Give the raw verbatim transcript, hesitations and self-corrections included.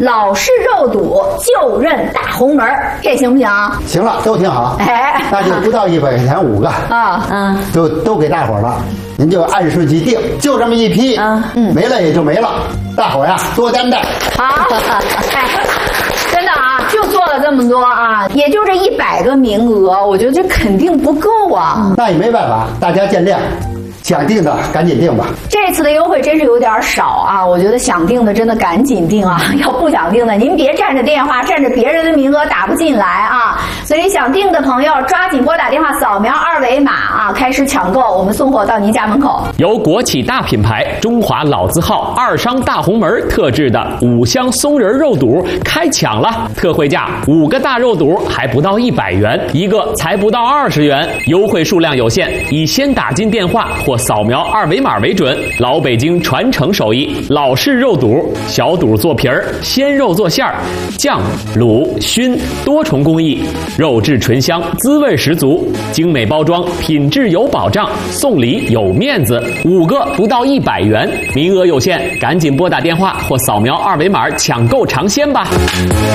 老式肉肚就认大红门，这行不行？ 行了，都挺好。 哎， 那就不到一百块钱五个啊，嗯， 都都给大伙了。您就按顺序定，就这么一批，嗯嗯，没了也就没了。大伙呀，多担待。 好，哎，真的啊，就做了这么多啊，也就这一百个名额，我觉得这肯定不够啊。 那也没办法，大家见谅。想定的赶紧定吧。 这次的优惠真是有点少啊，我觉得想定的真的赶紧定啊，要不想定的您别占着电话占着别人的名额打不进来啊。所以想定的朋友抓紧拨打电话扫描二维码啊，开始抢购，我们送货到您家门口。 由国企大品牌中华老字号二商大红门特制的五香松仁肉肚开抢了，特惠价五个大肉肚还不到一百元，一个才不到二十元，优惠数量有限，以先打进电话或扫描二维码为准。老北京传承手艺，老式肉肚，小肚做皮儿，鲜肉做馅儿，酱、卤、熏多重工艺，肉质醇香，滋味十足，精美包装，品质有保障，送礼有面子。五个不到一百元，名额有限，赶紧拨打电话或扫描二维码抢购尝鲜吧。